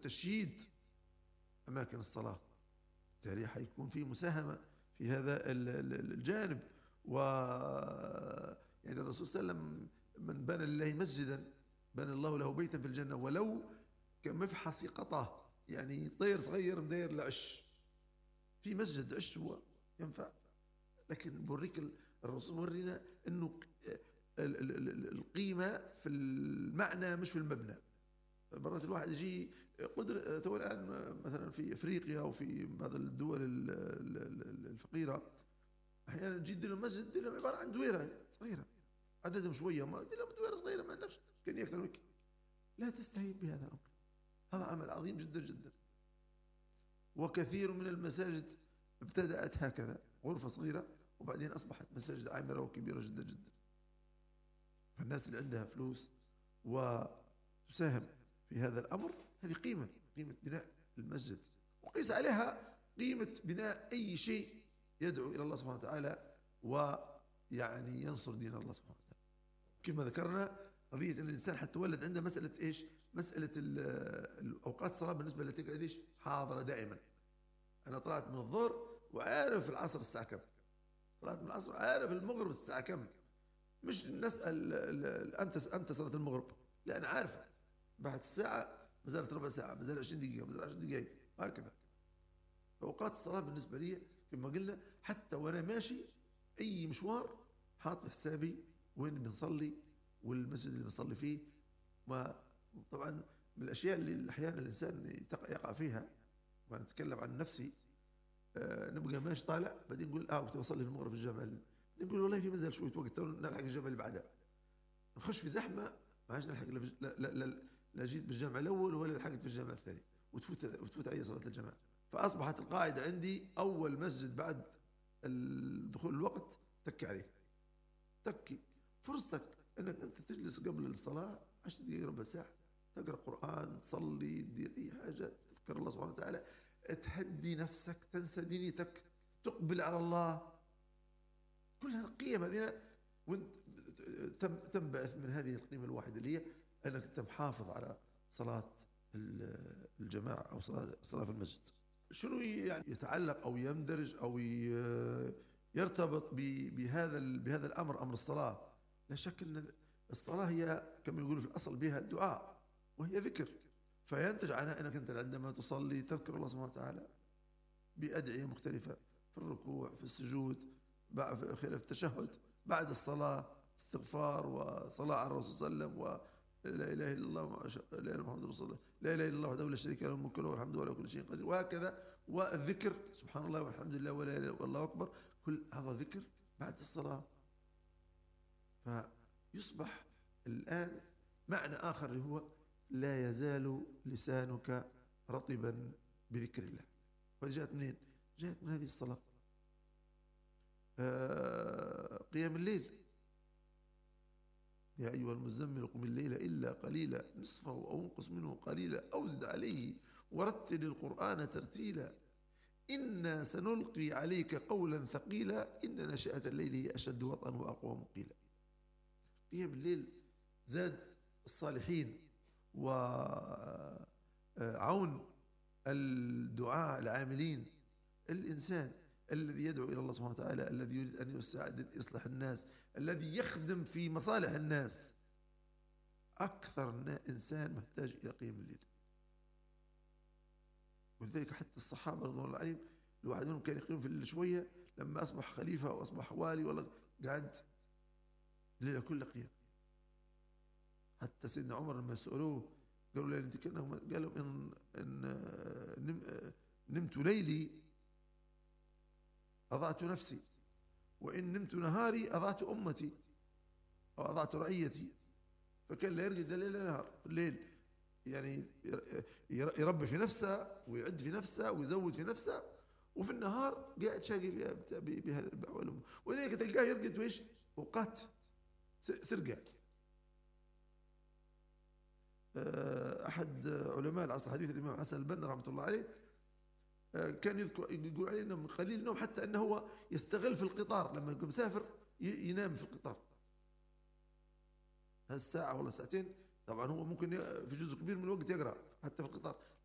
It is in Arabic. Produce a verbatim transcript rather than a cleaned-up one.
وتشييد أماكن الصلاة، بالتالي حيكون في مساهمة في هذا الجانب. و يعني الرسول صلى الله عليه وسلم من بنى لله مسجدا بنى الله له بيتا في الجنة ولو كمفحص قطة، يعني طير صغير مدير لعش في مسجد عش هو ينفع. لكن بوريك الرسول ورينا انه القيمة في المعنى مش في المبنى. مرات الواحد يجي قدر تو الآن مثلا في افريقيا وفي بعض الدول الفقيرة احيانا تجي تدير مسجد تدير عبارة عن دويرة صغيرة عددهم شوية، ما تدير دويرة صغيرة ما عندكش كان أكثر منك. لا تستهين بهذا الأمر، هذا عمل عظيم جدا جدا. وكثير من المساجد ابتدأت هكذا غرفة صغيرة وبعدين أصبحت مساجد عامرة وكبيرة جدا جدا. فالناس اللي عندها فلوس وتساهم في هذا الأمر هذه قيمة قيمة بناء المسجد، وقيس عليها قيمة بناء أي شيء يدعو إلى الله سبحانه وتعالى ويعني ينصر دين الله سبحانه وتعالى. كيف ما ذكرنا قضية أن الإنسان حتى ولد عنده مسألة إيش؟ مسألة أوقات الصلاة بالنسبة لتلك إيش؟ حاضرة دائما. أنا طلعت من الظهر وعارف العصر الساعة كم، طلعت من العصر وعارف المغرب الساعة كم، مش نسأل أمتى أمتى صلاة المغرب، لا أنا عارفة بعد الساعة ما زالت ربع ساعة، ما زالت عشرين دقيقة، ما زالت عشرين دقيقة، هكذا. أوقات الصلاة بالنسبة لي كما قلنا حتى وأنا ماشي أي مشوار حاط حسابي وين بنصلي والمسجد اللي بنصلي فيه. وطبعا من الأشياء اللي أحيانا الإنسان يقع فيها، وأنا أتكلم عن نفسي، آه نبقى ماشي طالع بعدين نقول آه كنت بصلي في المغرب في الجامع، بعدين نقول والله في مازال شوية وقت نلحق الجامع اللي بعدها، نخش في زحمة ما عادش نلحق. لا لا لا لا جيت بالجامع الأول ولا لحقت في الجامع الثاني وتفوت وتفوت علي صلاة الجماعة. فأصبحت القاعدة عندي أول مسجد بعد دخول الوقت تكي عليه، تكي فرصتك أنك أنت تجلس قبل الصلاة عشر دقائق ربع ساعة تقرأ قرآن، تصلي، تدير أي حاجة، تذكر الله سبحانه وتعالى، تهدي نفسك، تنسى دنيتك، تقبل على الله. كلها القيم هذه وانت تنبعث من هذه القيمة الواحدة اللي هي أنك أنت محافظ على صلاة الجماعة أو صلاة الصلاة في المسجد. شنو يعني يتعلق أو يندرج أو يرتبط بهذا بهذا الأمر، أمر الصلاة؟ لا شك أن الصلاة هي كما يقولوا في الأصل بها الدعاء وهي ذكر، فينتج عنها أنك أنت عندما تصلي تذكر الله سبحانه وتعالى بأدعية مختلفة في الركوع، في السجود، في التشهد، بعد الصلاة استغفار وصلاة على الرسول صلى الله عليه وسلم، ولا إله إلا الله لا إله إلا محمد رسول الله، لا إله إلا الله وحده لا شريك له الملك وله الحمد وله كل شيء قدير، وهكذا. والذكر سبحان الله والحمد لله ولا إله والله أكبر، كل هذا ذكر بعد الصلاة. فيصبح الآن معنى آخر اللي هو لا يزال لسانك رطبا بذكر الله. وهذه جاءت منين؟ جاءت من هذه الصلاة. آه قيام الليل، يا أيها المزمل قم الليل إلا قليلا نصفه أو انقص منه قليلا أو زد عليه ورتل القرآن ترتيلا إنا سنلقي عليك قولا ثقيلا إن ناشئة الليل هي أشد وطئا وأقوى مقيلا. قيام الليل زاد الصالحين وعون الدعاء العاملين. الإنسان الذي يدعو إلى الله سبحانه وتعالى، الذي يريد أن يساعد يصلح الناس، الذي يخدم في مصالح الناس، أكثر إنسان محتاج إلى قيام الليل. ولذلك حتى الصحابة رضي الله عليهم الواحد منهم كان يقيم في الليل شوية، لما أصبح خليفة وأصبح والي ولا قعد الليلة كلها قيام. حتى سيدنا عمر لما سألوه قالوا له أنت كأنهم قالوا إن, إن نمت ليلي أضعت نفسي وإن نمت نهاري أضعت أمتي أو أضعت رعيتي. فكان لا يرقد الليل نهار، في الليل يعني يربي في نفسه ويعد في نفسه ويزود في نفسه، وفي النهار قاعد شاقي بأحوالهم. وذلك تلقاه يرقد وإيش أوقات سرقة. أحد علماء العصر الحديث الإمام حسن البنا رحمة الله عليه كان يذكر يقول عليه انه من قليل النوم، حتى انه هو يستغل في القطار لما يكون مسافر ينام في القطار هالساعة ولا ساعتين. طبعا هو ممكن في جزء كبير من الوقت يقرأ حتى في القطار،